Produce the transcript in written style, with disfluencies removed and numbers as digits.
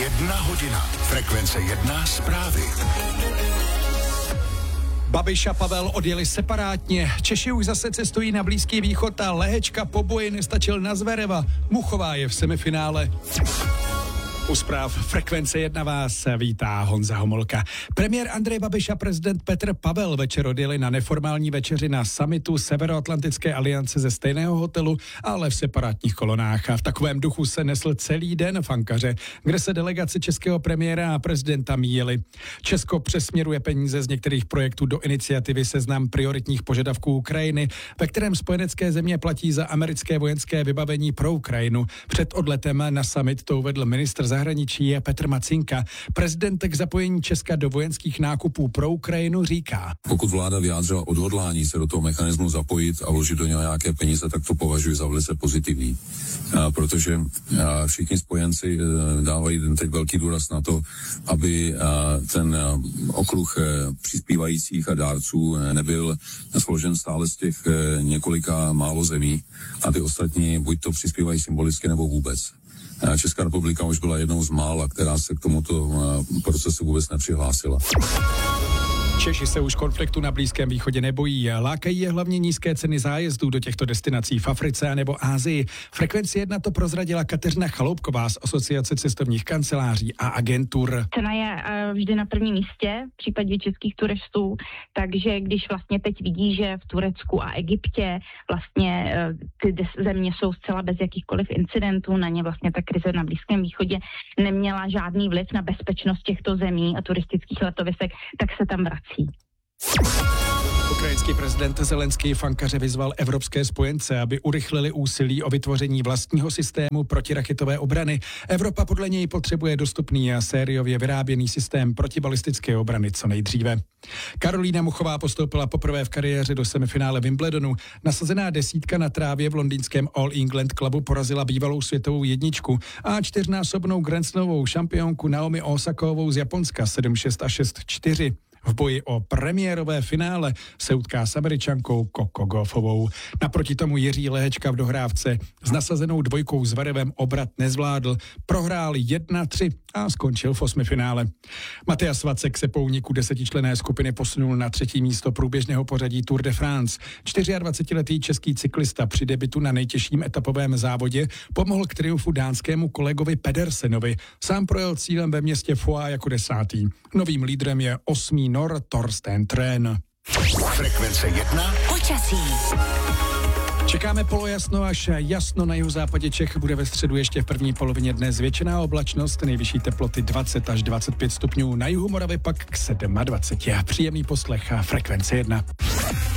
1 hodina. Frekvence 1 zprávy. Babiš a Pavel odjeli separátně. Češi už zase cestují na Blízký východ a Lehečka po boji nestačil na Zvereva. Muchová je v semifinále. U zpráv Frekvence 1 vás vítá Honza Homolka. Premiér Andrej Babiš a prezident Petr Pavel večer odjeli na neformální večeři na summitu Severoatlantické aliance ze stejného hotelu, ale v separátních kolonách. A v takovém duchu se nesl celý den v Ankaře, kde se delegace českého premiéra a prezidenta míjeli. Česko přesměruje peníze z některých projektů do iniciativy Seznam prioritních požadavků Ukrajiny, ve kterém spojenecké země platí za americké vojenské vybavení pro Ukrajinu. Před odletem na summit to uvedl ministr zahraničí je Petr Macinka. Prezident k zapojení Česka do vojenských nákupů pro Ukrajinu říká: Pokud vláda vyjádřila odhodlání se do toho mechanismu zapojit a vložit do něho nějaké peníze, tak to považuji za velice pozitivní. Protože všichni spojenci dávají teď velký důraz na to, aby ten okruh přispívajících a dárců nebyl složen stále z těch několika málo zemí a ty ostatní buď to přispívají symbolicky nebo vůbec. Česká republika už byla jednou z mála, která se k tomuto procesu vůbec nepřihlásila. Češi se už konfliktu na Blízkém východě nebojí. Lákají je hlavně nízké ceny zájezdů do těchto destinací v Africe nebo Asii. Frekvenci 1 to prozradila Kateřina Chaloupková z Asociace cestovních kanceláří a agentur. Cena je vždy na prvním místě v případě českých turistů, takže když vlastně teď vidí, že v Turecku a Egyptě vlastně ty země jsou zcela bez jakýchkoliv incidentů, na ně vlastně ta krize na Blízkém východě neměla žádný vliv na bezpečnost těchto zemí a turistických letovisek, tak se tam vrací. Ukrajinský prezident Zelenský v Ankaře vyzval evropské spojence, aby urychlili úsilí o vytvoření vlastního systému protiraketové obrany. Evropa podle něj potřebuje dostupný a sériově vyráběný systém protibalistické obrany co nejdříve. Karolína Muchová postoupila poprvé v kariéře do semifinále Wimbledonu. Nasazená desítka na trávě v londýnském All England Clubu porazila bývalou světovou jedničku a 4násobnou grandslamovou šampionku Naomi Osakovou z Japonska 7-6 a 6-4. V boji o premiérové finále se utká s Američankou Coco Gauffovou. Naproti tomu Jiří Lehečka v dohrávce s nasazenou dvojkou Zverevem obrat nezvládl. Prohrál 1-3 a skončil v osmifinále. Matyáš Vacek se po úniku 10členné skupiny posunul na 3. místo průběžného pořadí Tour de France. 24letý český cyklista při debutu na nejtěžším etapovém závodě pomohl k triumfu dánskému kolegovi Pedersenovi. Sám projel cílem ve městě Foix jako 10. Novým lídrem je 8. Nor Torsten Tren. Frekvence 1 počasí. Čekáme polojasno až jasno na jihozápadě Čech. Bude ve středu ještě v první polovině dne zvětšená oblačnost, nejvyšší teploty 20 až 25 stupňů, na jihu Moravy pak k 27. Příjemný poslech a Frekvence 1.